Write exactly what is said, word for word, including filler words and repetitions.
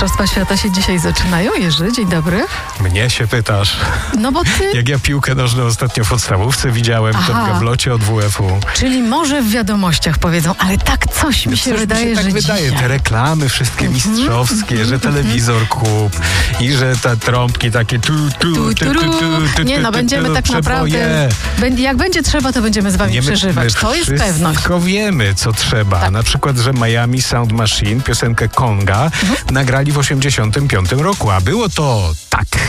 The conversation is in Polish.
Mistrzostwa Świata się dzisiaj zaczynają. Jerzy, dzień dobry. Mnie się pytasz. No bo ty... Jak ja piłkę nożną ostatnio w podstawówce widziałem, Aha. to w gablocie od W F U. Czyli może w wiadomościach powiedzą, ale tak coś mi się coś wydaje, mi się tak że wydaje. dzisiaj... Te reklamy wszystkie mistrzowskie, że telewizor kup i że te trąbki takie tu, tu, tu, tu, tu, tu Nie no, będziemy tak naprawdę... Jak będzie trzeba, to będziemy z wami Nie, przeżywać. my to jest pewność. Wszystko wiemy, co trzeba. Tak. Na przykład, że Miami Sound Machine, piosenkę Konga, mhm. nagrali w osiemdziesiątym piątym roku, a było to tak.